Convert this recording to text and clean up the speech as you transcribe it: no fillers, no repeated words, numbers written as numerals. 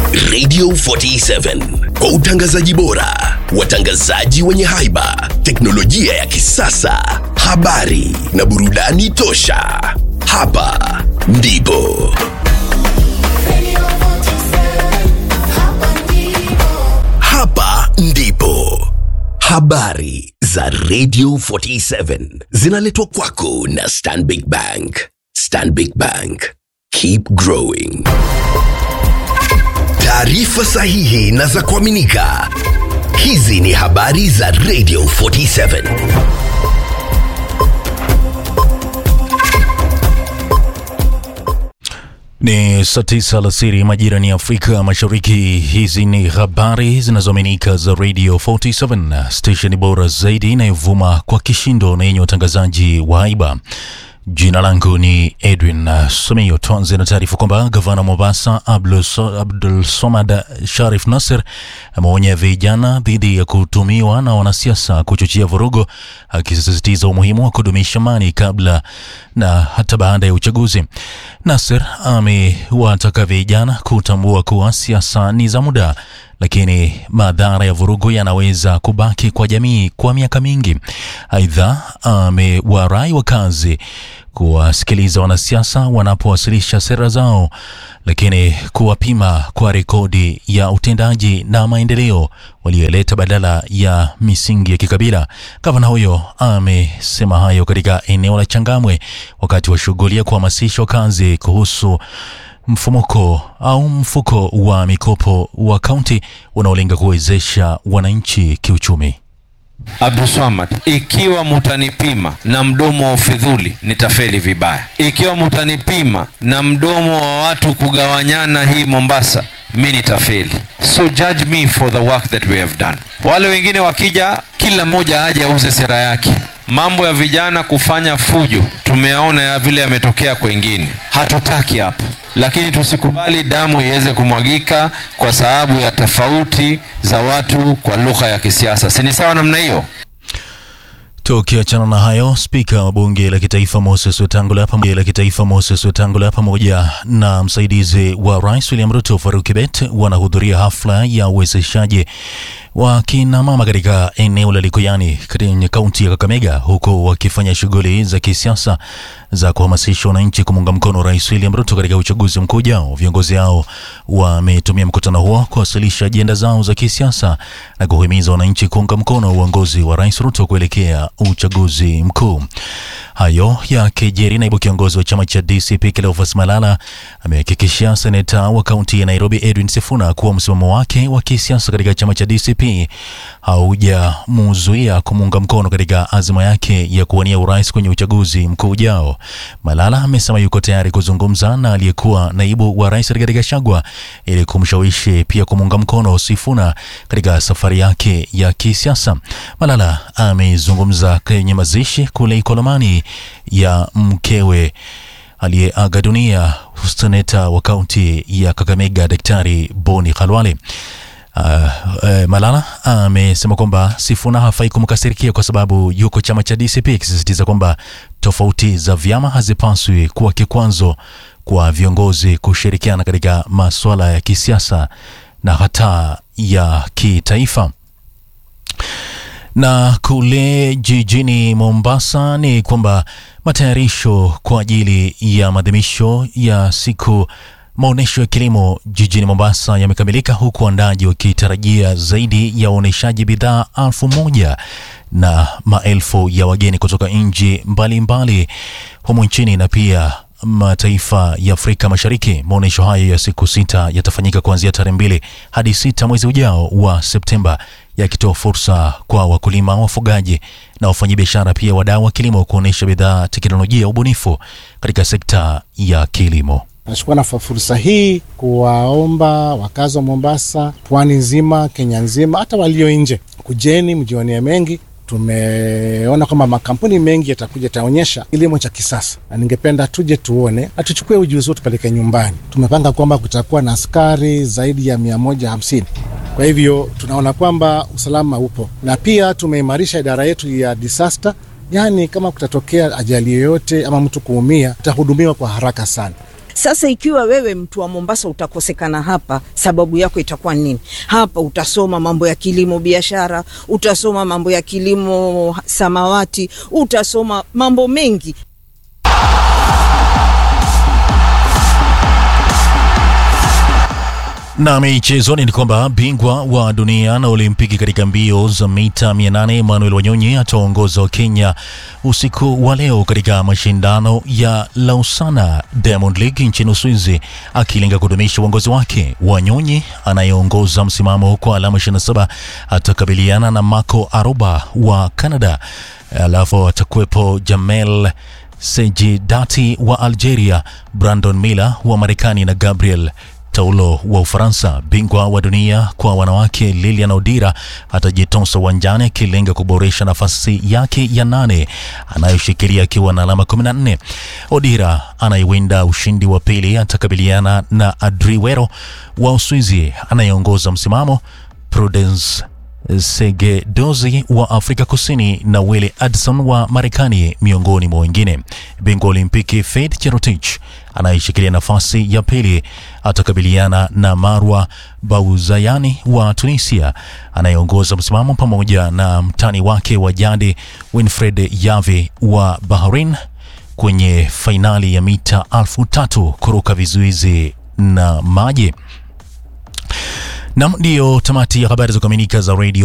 Radio 47 kwa utangazaji bora, watangazaji wenye haiba, teknolojia ya kisasa, habari na burudani tosha. Hapa ndipo habari za Radio 47 zinaletwa kwako na Stanbic Bank. Stanbic Bank, keep growing. Taarifa sahihi na za kuaminika. Hizi ni habari za Radio 47. Ni saa 9 alasiri majira ni Afrika Mashariki. Hizi ni habari zinazoaminika za Radio 47, station bora zaidi inayovuma kwa kishindo na yenye watangazaji wa haiba. Jina langu ni Edwin Sumeyo. Tuanze na taarifa kwamba gavana Mombasa Abdul Somad Sharif Nasser ameonya vijana dhidi ya kutumiwa na wanasiasa kuchochea vurugu, akisisitiza umuhimu wa kudumisha amani kabla na hata baada ya uchaguzi. Nasser amewataka vijana kutambua kuwa siasa ni za muda, lakini madhara ya vurugu yanaweza kubaki kwa jamii kwa miaka mingi. Aidha, amewarai wakazi kuwasikiliza wanasiasa wanapowasilisha sera zao, lakini kuwapima kwa rekodi ya utendaji na maendeleo walioleta badala ya misingi ya kikabila. Gavana huyo amesema hayo katika eneo la Changamwe wakati wa shughuli ya kuhamasisha wakazi kuhusu mfuko wa mikopo wa kaunti unaolenga kuwezesha wananchi kiuchumi. Abdul Somad, ikiwa mutanipima na mdomo wa ufidhuli nitafeli vibaya. Ikiwa mutanipima na mdomo wa watu kugawanyana hii Mombasa, mimi nitafeli. So judge me for the work that we have done. Wale wengine wakija, kila mmoja aje auze sera yake. Mambo ya vijana kufanya fujo tumeona ya vile yametokea kwingine, hatutaki hapo. Lakini tusikubali damu iweze kumwagika kwa sababu ya tofauti za watu kwa lugha ya kisiasa. Si ni sawa namna hiyo? Tukiachana na hayo, spika wa bunge la kitaifa Moses Wetangula pamoja na msaidizi wa Rais William Ruto Farouk Kibet wanahudhuria hafla ya uwezeshaji wa kina mama katika eneo la Likuyani katika kaunti ya Kakamega, huko wakifanya shughuli za kisiasa za kuhamasisha wananchi kumunga mkono Rais William Ruto katika uchaguzi mkuu ujao. Viongozi hao wametumia mkutano huo kuwasilisha ajenda zao za kisiasa na kuhimiza wananchi kuunga mkono uongozi wa Rais Ruto kuelekea uchaguzi mkuu. Hayo yakijiri, naibu kiongozi wa chama cha DCP Cleophas Malala amehakikishia seneta wa kaunti ya Nairobi Edwin Sifuna kuwa msimamo wake wa kisiasa katika chama cha DCP haujamzuia kumunga mkono katika azma yake ya kuwania urais kwenye uchaguzi mkuu ujao. Malala amesema yuko tayari kuzungumza na aliyekuwa naibu wa rais Rigathi Gachagua ili kumshawishi pia kumunga mkono Sifuna katika safari yake ya kisiasa. Malala amezungumza kwenye mazishi kule Ikolomani ya mkewe aliyeaga dunia, seneta wa kaunti ya Kakamega Daktari Boni Khalwale. Malala amesema kwamba Sifuna hafai kumkasirikia kwa sababu yuko chama cha DCP, akisisitiza kwamba tofauti za vyama hazipaswi kuwa kikwazo kwa viongozi kushirikiana katika masuala ya kisiasa na hata ya kitaifa. Na kule jijini Mombasa ni kwamba matayarisho kwa ajili ya maadhimisho ya siku maonesho ya kilimo jijini Mombasa yamekamilika, huku waandaji wakitarajia zaidi ya waoneshaji bidhaa 1000 na maelfu ya wageni kutoka nchi mbalimbali humu nchini na pia mataifa ya Afrika Mashariki. Maonesho hayo ya siku 6 yatafanyika kuanzia tarehe 2 hadi 6 mwezi ujao wa Septemba, yakitoa fursa kwa wakulima, wafugaji na wafanyabiashara pia wadau wa kilimo kuonesha bidhaa, teknolojia, ubunifu katika sekta ya kilimo. Nachukua na fursa hii kuwaomba wakazi wa Mombasa, pwani nzima, Kenya nzima, hata walio nje, kujeni mjionee mengi. Tumeona kwamba makampuni mengi yatakuja taonyesha kilimo cha kisasa, na ningependa tuje tuone, atuchukue ujuzi wetu tupeleke nyumbani. Tumepanga kwamba kutakuwa na askari zaidi ya 150. Kwa hivyo tunaona kwamba usalama upo, na pia tumeimarisha idara yetu ya disaster, yani kama kutatokea ajali yoyote ama mtu kuumia, atahudumiwa kwa haraka sana. Sasa ikiwa wewe mtu wa Mombasa utakosekana hapa, sababu yako itakuwa nini? Hapa utasoma mambo ya kilimo biashara, utasoma mambo ya kilimo samawati, utasoma mambo mengi. Na michezoni ni kwamba bingwa wa dunia na Olimpiki katika mbio za mita 800 Emmanuel Wanyonyi ataongoza Kenya usiku wa leo katika mashindano ya Lausanne Diamond League nchini Uswizi, akilenga kudumisha uongozi wake. Wanyonyi anayeongoza msimamo kwa alama 27 atakabiliana na Marco Aroba wa Canada, alafu atakuwepo Jamel Sejidati wa Algeria, Brandon Miller wa Marekani na Gabriel Taulo wa Ufaransa. Bingwa wa dunia kwa wanawake Lilian Odira atajitosa uwanjani akilenga kuboresha nafasi yake ya 8 anayoshikilia akiwa na alama 14. Odira anayewinda ushindi wa pili atakabiliana na Adri Wero wa Uswizi anayeongoza msimamo, Prudence Segedozi wa Afrika Kusini na Willie Addison wa Marekani miongoni mwa wengine. Bingwa Olimpiki Faith Cherotich anayeshikilia nafasi ya pili atakabiliana na Marwa Bauzayani wa Tunisia anayeongoza msimamo pamoja na mtani wake wa jadi Winfred Yavi wa Bahrain kwenye fainali ya mita 3000 kuruka vizuizi na maji. Na ndio tamati ya habari za kuaminika za radio